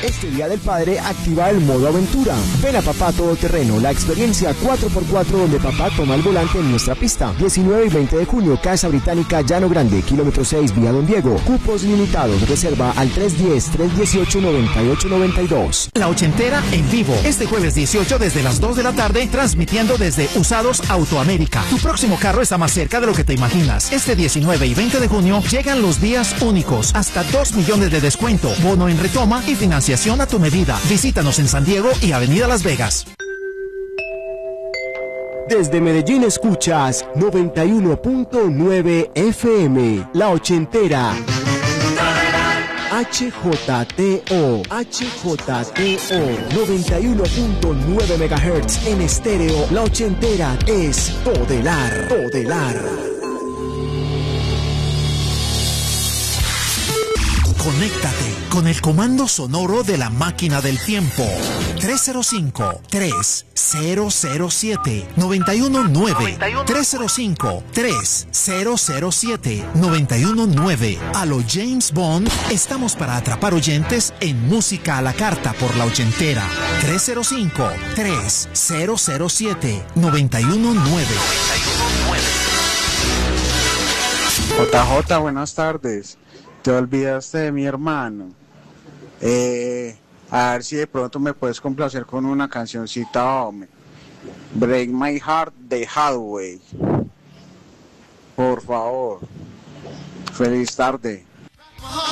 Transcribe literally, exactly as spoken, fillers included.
Este Día del Padre activa el modo aventura. Ven a Papá Todoterreno, la experiencia cuatro por cuatro donde papá toma el volante en nuestra pista. diecinueve y veinte de junio, Casa Británica, Llano Grande, kilómetro seis, vía Don Diego. Cupos limitados, reserva al tres uno cero, tres uno ocho, nueve ocho nueve dos. La Ochentera en vivo, este jueves dieciocho desde las dos de la tarde, transmitiendo desde Usados Autoamérica. Tu próximo carro está más cerca de lo que te imaginas. Este diecinueve y veinte de junio llegan los días únicos, hasta dos millones de descuento, bono en retoma y financiación a tu medida. Visítanos en San Diego y Avenida Las Vegas. Desde Medellín escuchas noventa y uno punto nueve F M, La Ochentera. H J T O, H J T O, noventa y uno punto nueve megahertz en estéreo. La Ochentera es Todelar, Todelar. Conéctate con el comando sonoro de la máquina del tiempo. tres cero cinco, tres cero cero siete, nueve uno nueve. tres cero cinco, tres cero cero siete, nueve uno nueve. A lo James Bond, estamos para atrapar oyentes en música a la carta por la Ochentera. tres cero cinco, tres cero cero siete, nueve uno nueve. J J, buenas tardes. Te olvidaste de mi hermano. Eh, a ver si de pronto me puedes complacer con una cancioncita, hombre. Break My Heart de Hathaway. Por favor. Feliz tarde.